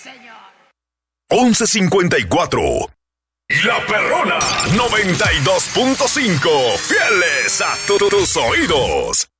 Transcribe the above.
11:54. La Perrona 92.5. Fieles a tus oídos.